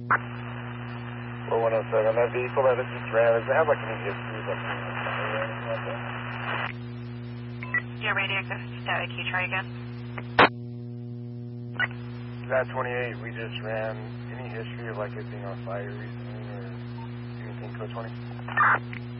4107, that vehicle that is just ran, does it have like any history of like being on fire or anything like that? Your radio access is static. Can you try again? That 28 we just ran, any history of like it being on fire recently or anything, code 20?